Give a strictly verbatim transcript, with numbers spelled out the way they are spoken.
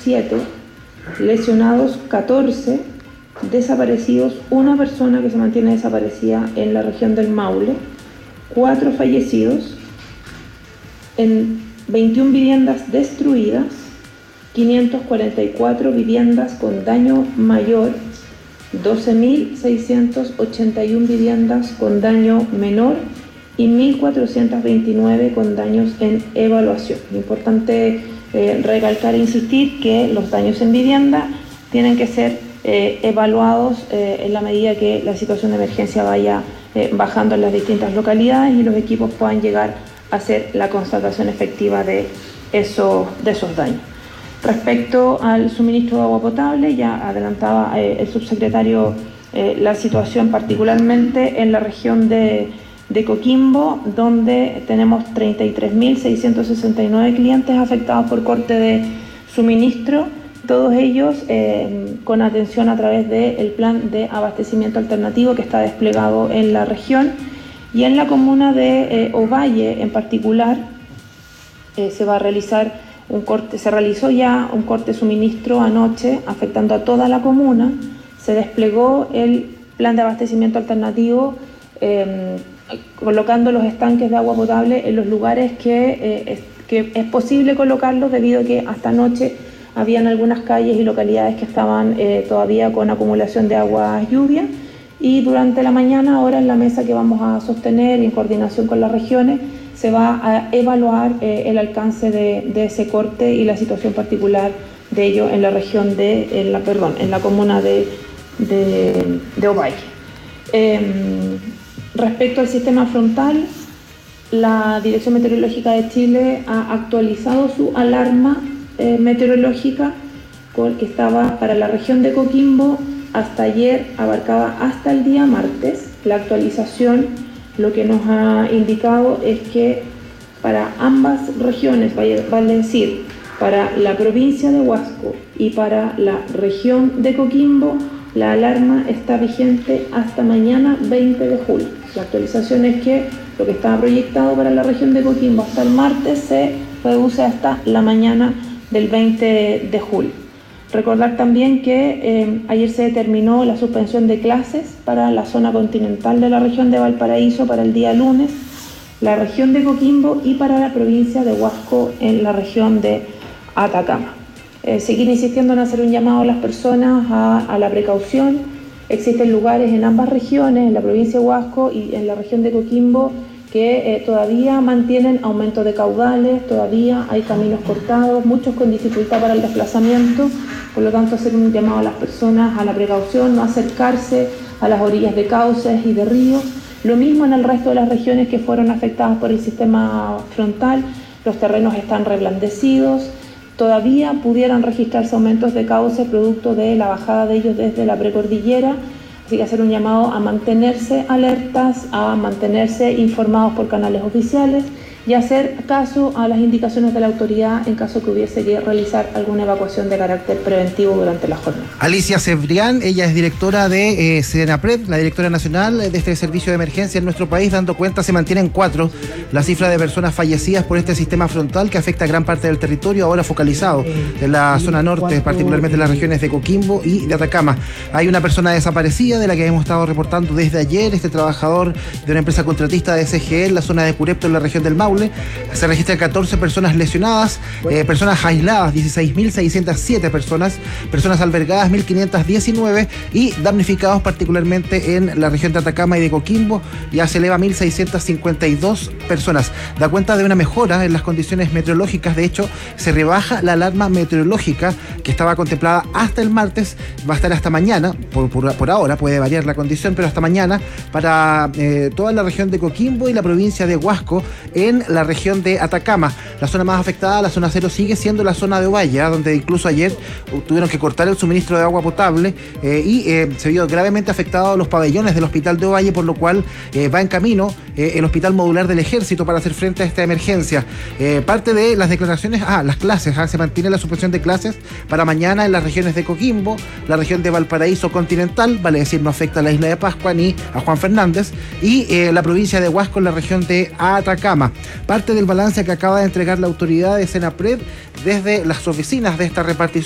siete, lesionados catorce, desaparecidos una persona que se mantiene desaparecida en la región del Maule, cuatro fallecidos, en veintiuna viviendas destruidas, quinientas cuarenta y cuatro viviendas con daño mayor, doce mil seiscientas ochenta y una viviendas con daño menor y mil cuatrocientos veintinueve con daños en evaluación. Importante eh, recalcar e insistir que los daños en vivienda tienen que ser eh, evaluados eh, en la medida que la situación de emergencia vaya eh, bajando en las distintas localidades y los equipos puedan llegar a hacer la constatación efectiva de, eso, de esos daños. Respecto al suministro de agua potable, ya adelantaba eh, el subsecretario eh, la situación particularmente en la región de, de Coquimbo, donde tenemos treinta y tres mil seiscientos sesenta y nueve clientes afectados por corte de suministro, todos ellos eh, con atención a través del plan de abastecimiento alternativo que está desplegado en la región. Y en la comuna de eh, Ovalle en particular eh, se va a realizar un corte, se realizó ya un corte de suministro anoche afectando a toda la comuna. Se desplegó el plan de abastecimiento alternativo eh, colocando los estanques de agua potable en los lugares que, eh, es, que es posible colocarlos debido a que hasta anoche habían algunas calles y localidades que estaban eh, todavía con acumulación de agua lluvia. Y durante la mañana, ahora en la mesa que vamos a sostener en coordinación con las regiones, se va a evaluar eh, el alcance de, de ese corte y la situación particular de ello en la región de, en la, perdón, en la comuna de, de, de Ovalle. Eh, respecto al sistema frontal, la Dirección Meteorológica de Chile ha actualizado su alarma eh, meteorológica que estaba para la región de Coquimbo. Hasta ayer abarcaba hasta el día martes. La actualización lo que nos ha indicado es que para ambas regiones, vale decir, para la provincia de Huasco y para la región de Coquimbo, la alarma está vigente hasta mañana veinte de julio. La actualización es que lo que estaba proyectado para la región de Coquimbo hasta el martes se reduce hasta la mañana del veinte de julio. Recordar también que eh, ayer se determinó la suspensión de clases para la zona continental de la región de Valparaíso para el día lunes, la región de Coquimbo y para la provincia de Huasco en la región de Atacama. Eh, seguir insistiendo en hacer un llamado a las personas a, a la precaución. Existen lugares en ambas regiones, en la provincia de Huasco y en la región de Coquimbo, que eh, todavía mantienen aumento de caudales, todavía hay caminos cortados, muchos con dificultad para el desplazamiento. Por lo tanto, hacer un llamado a las personas a la precaución, no acercarse a las orillas de cauces y de ríos. Lo mismo en el resto de las regiones que fueron afectadas por el sistema frontal, los terrenos están reblandecidos, todavía pudieran registrarse aumentos de cauces producto de la bajada de ellos desde la precordillera. Así que hacer un llamado a mantenerse alertas, a mantenerse informados por canales oficiales y hacer caso a las indicaciones de la autoridad en caso que hubiese que realizar alguna evacuación de carácter preventivo durante la jornada. Alicia Cebrián, ella es directora de eh, SENAPRED, la directora nacional de este servicio de emergencia en nuestro país, dando cuenta, se mantiene en cuatro la cifra de personas fallecidas por este sistema frontal que afecta a gran parte del territorio, ahora focalizado en la zona norte, particularmente en las regiones de Coquimbo y de Atacama. Hay una persona desaparecida de la que hemos estado reportando desde ayer, este trabajador de una empresa contratista de C G E en la zona de Curepto, en la región del Maule. Se registran catorce personas lesionadas, eh, personas aisladas, dieciséis mil seiscientas siete personas, personas albergadas, mil quinientas diecinueve y damnificados particularmente en la región de Atacama y de Coquimbo, ya se eleva a mil seiscientas cincuenta y dos personas. Da cuenta de una mejora en las condiciones meteorológicas, de hecho, se rebaja la alarma meteorológica que estaba contemplada hasta el martes, va a estar hasta mañana, por, por, por ahora puede variar la condición, pero hasta mañana para eh, toda la región de Coquimbo y la provincia de Huasco en la región de Atacama. La zona más afectada, la zona cero, sigue siendo la zona de Ovalle, donde incluso ayer tuvieron que cortar el suministro de agua potable eh, y eh, se vio gravemente afectado los pabellones del hospital de Ovalle, por lo cual eh, va en camino eh, el hospital modular del ejército para hacer frente a esta emergencia. Eh, parte de las declaraciones, ah, las clases, ah, se mantiene la suspensión de clases para mañana en las regiones de Coquimbo, la región de Valparaíso continental, vale decir, no afecta a la isla de Pascua ni a Juan Fernández, y eh, la provincia de Huasco en la región de Atacama. Parte del balance que acaba de entregar la autoridad de SENAPRED desde las oficinas de esta repartición